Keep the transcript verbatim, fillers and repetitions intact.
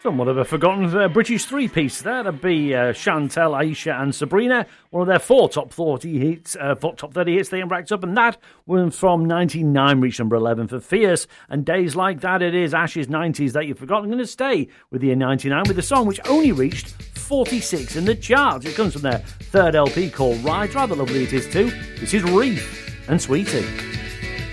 Somewhat of a forgotten uh, British three-piece. That'd be uh, Chantel, Aisha and Sabrina. One of their four top forty hits, uh, top thirty hits they racked up, and that was from ninety-nine, reached number eleven for Fierce. And days like that, it is Ash's nineties that you've forgotten. I'm going to stay with the year ninety-nine with a song which only reached forty-six in the charts. It comes from their third L P called Ride. Rather lovely it is too. This is Reef and Sweetie.